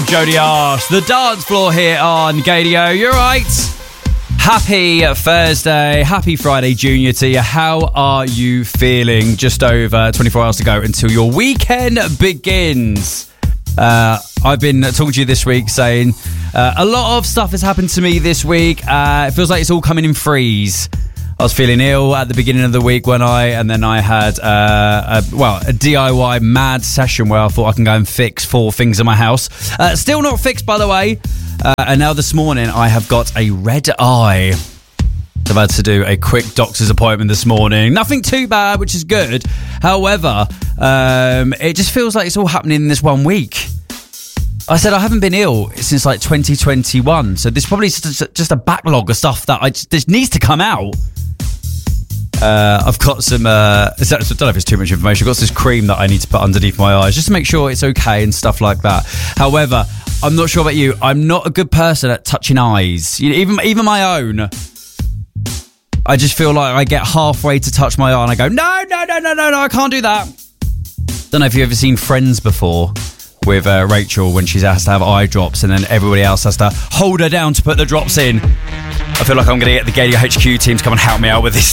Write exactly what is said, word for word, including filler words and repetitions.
Jody Arsh, the dance floor here on Gadio. You're right. Happy Thursday, happy Friday, Junior to you. How are you feeling? Just over twenty-four hours to go until your weekend begins. Uh, I've been talking to you this week saying uh, a lot of stuff has happened to me this week. Uh, it feels like it's all coming in threes. I was feeling ill at the beginning of the week when I, and then I had, uh, a, well, a D I Y mad session where I thought I can go and fix four things in my house. Uh, still not fixed, by the way. Uh, and now this morning I have got a red eye. I've had to do a quick doctor's appointment this morning. Nothing too bad, which is good. However, um, it just feels like it's all happening in this one week. I said I haven't been ill since like twenty twenty-one. So there's probably just, just a backlog of stuff that I just, this needs to come out. Uh, I've got some, uh, I don't know if it's too much information. I've got this cream that I need to put underneath my eyes just to make sure it's okay and stuff like that. However, I'm not sure about you. I'm not a good person at touching eyes. You know, even even my own. I just feel like I get halfway to touch my eye and I go, no, no, no, no, no, no, I can't do that. Don't know if you've ever seen Friends before with uh, Rachel when she has to have eye drops and then everybody else has to hold her down to put the drops in. I feel like I'm going to get the Gadio H Q team to come and help me out with this.